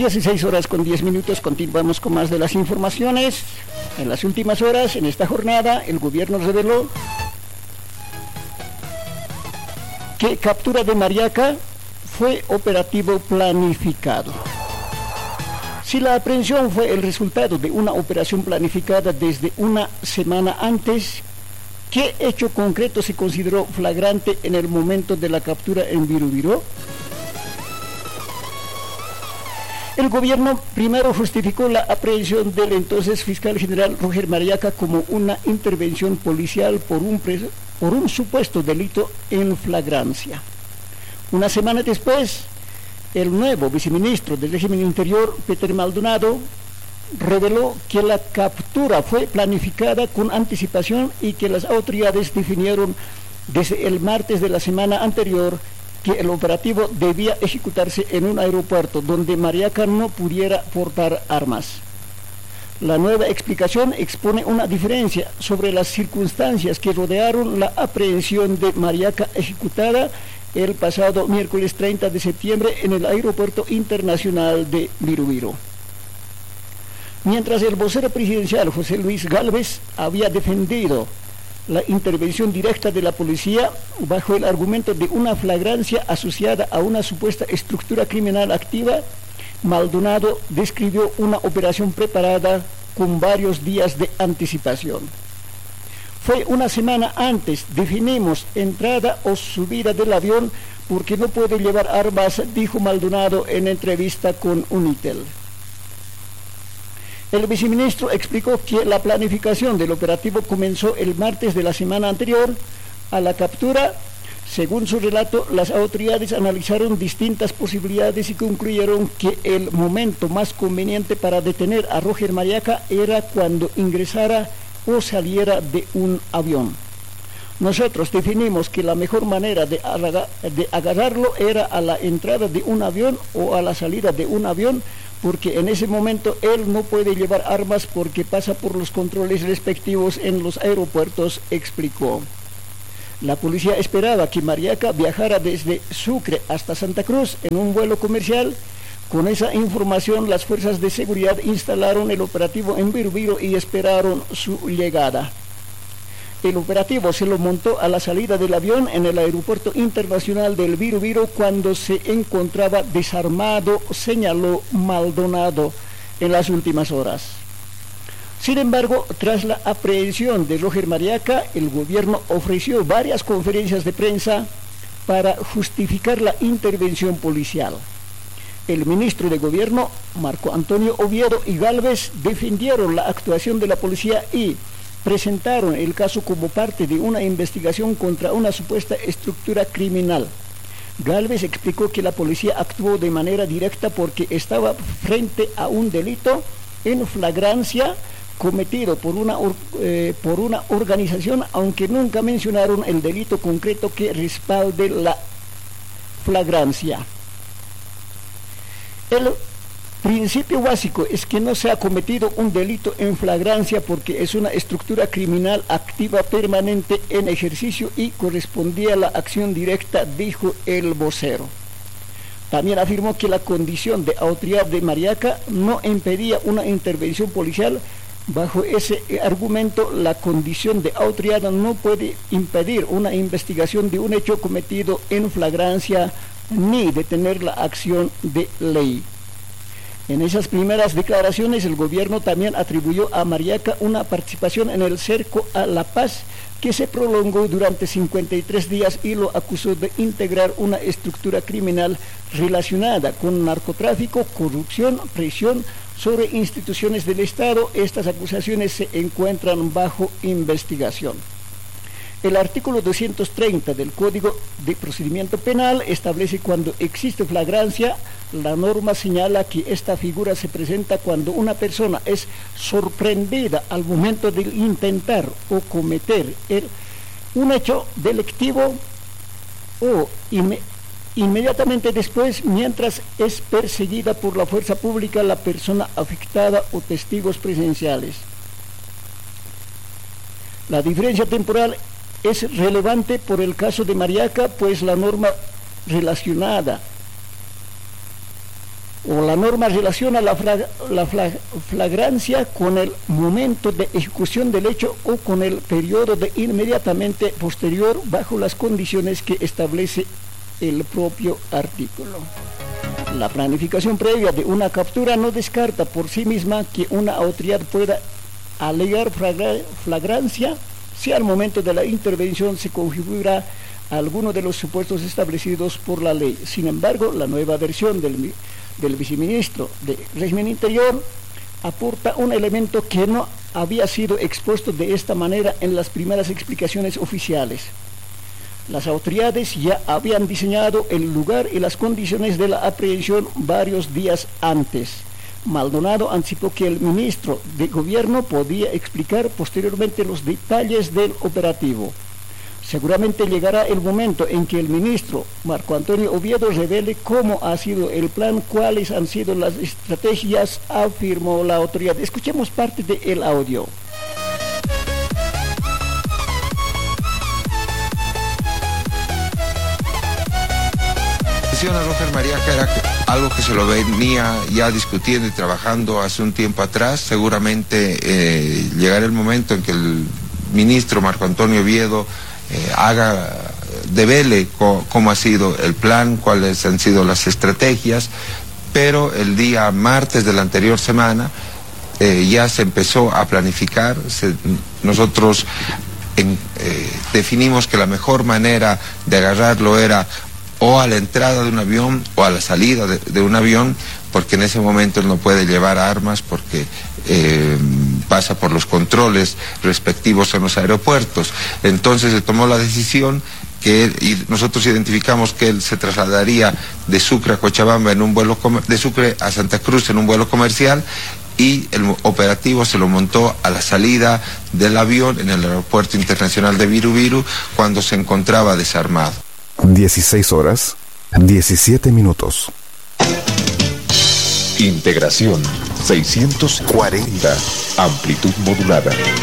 16:10, continuamos con más de las informaciones. En las últimas horas, en esta jornada, el gobierno reveló que captura de Mariaca fue operativo planificado. Si la aprehensión fue el resultado de una operación planificada desde una semana antes, ¿qué hecho concreto se consideró flagrante en el momento de la captura en Birubiru? El gobierno primero justificó la aprehensión del entonces fiscal general Roger Mariaca como una intervención policial por un supuesto delito en flagrancia. Una semana después, el nuevo viceministro del régimen interior, Peter Maldonado, reveló que la captura fue planificada con anticipación y que las autoridades definieron desde el martes de la semana anterior que el operativo debía ejecutarse en un aeropuerto donde Mariaca no pudiera portar armas. La nueva explicación expone una diferencia sobre las circunstancias que rodearon la aprehensión de Mariaca ejecutada el pasado miércoles 30 de septiembre en el Aeropuerto Internacional de Birubiru. Mientras el vocero presidencial José Luis Gálvez había defendido la intervención directa de la policía bajo el argumento de una flagrancia asociada a una supuesta estructura criminal activa, Maldonado describió una operación preparada con varios días de anticipación. Fue una semana antes, definimos entrada o subida del avión porque no puede llevar armas, dijo Maldonado en entrevista con Unitel. El viceministro explicó que la planificación del operativo comenzó el martes de la semana anterior a la captura. Según su relato, las autoridades analizaron distintas posibilidades y concluyeron que el momento más conveniente para detener a Roger Mariaca era cuando ingresara o saliera de un avión. Nosotros definimos que la mejor manera de agarrarlo era a la entrada de un avión o a la salida de un avión, porque en ese momento él no puede llevar armas porque pasa por los controles respectivos en los aeropuertos, explicó. La policía esperaba que Mariaca viajara desde Sucre hasta Santa Cruz en un vuelo comercial. Con esa información, las fuerzas de seguridad instalaron el operativo en Birubiru y esperaron su llegada. El operativo se lo montó a la salida del avión en el Aeropuerto Internacional del Birubiru cuando se encontraba desarmado, señaló Maldonado en las últimas horas. Sin embargo, tras la aprehensión de Roger Mariaca, el gobierno ofreció varias conferencias de prensa para justificar la intervención policial. El ministro de Gobierno, Marco Antonio Oviedo, y Gálvez defendieron la actuación de la policía y presentaron el caso como parte de una investigación contra una supuesta estructura criminal. Gálvez explicó que la policía actuó de manera directa porque estaba frente a un delito en flagrancia cometido por una organización, aunque nunca mencionaron el delito concreto que respalde la flagrancia. El principio básico es que no se ha cometido un delito en flagrancia porque es una estructura criminal activa permanente en ejercicio y correspondía a la acción directa, dijo el vocero. También afirmó que la condición de autoridad de Mariaca no impedía una intervención policial. Bajo ese argumento, la condición de autoridad no puede impedir una investigación de un hecho cometido en flagrancia ni detener la acción de ley. En esas primeras declaraciones, el gobierno también atribuyó a Mariaca una participación en el cerco a La Paz que se prolongó durante 53 días y lo acusó de integrar una estructura criminal relacionada con narcotráfico, corrupción, presión sobre instituciones del Estado. Estas acusaciones se encuentran bajo investigación. El artículo 230 del Código de Procedimiento Penal establece cuando existe flagrancia. La norma señala que esta figura se presenta cuando una persona es sorprendida al momento de intentar o cometer un hecho delictivo o inmediatamente después, mientras es perseguida por la fuerza pública la persona afectada o testigos presenciales. La diferencia temporal es relevante por el caso de Mariaca, pues la norma relacionada o la norma relaciona la flagrancia con el momento de ejecución del hecho o con el periodo de inmediatamente posterior bajo las condiciones que establece el propio artículo. La planificación previa de una captura no descarta por sí misma que una autoridad pueda alegar flagrancia si al momento de la intervención se configura alguno de los supuestos establecidos por la ley. Sin embargo, la nueva versión del viceministro de Régimen Interior aporta un elemento que no había sido expuesto de esta manera en las primeras explicaciones oficiales. Las autoridades ya habían diseñado el lugar y las condiciones de la aprehensión varios días antes. Maldonado anticipó que el ministro de Gobierno podía explicar posteriormente los detalles del operativo. Seguramente llegará el momento en que el ministro Marco Antonio Oviedo revele cómo ha sido el plan, cuáles han sido las estrategias, afirmó la autoridad. Escuchemos parte del audio. A Roger María, que era algo que se lo venía ya discutiendo y trabajando hace un tiempo atrás. Seguramente llegará el momento en que el ministro Marco Antonio Oviedo devele cómo ha sido el plan, cuáles han sido las estrategias, pero el día martes de la anterior semana ya se empezó a planificar. Nosotros definimos que la mejor manera de agarrarlo era o a la entrada de un avión o a la salida de un avión, porque en ese momento él no puede llevar armas porque pasa por los controles respectivos en los aeropuertos. Entonces se tomó la decisión y nosotros identificamos que él se trasladaría de Sucre a Cochabamba en un vuelo de Sucre a Santa Cruz en un vuelo comercial, y el operativo se lo montó a la salida del avión en el aeropuerto internacional de Viru Viru cuando se encontraba desarmado. 16 horas, 17 minutos. Integración 640, amplitud modulada.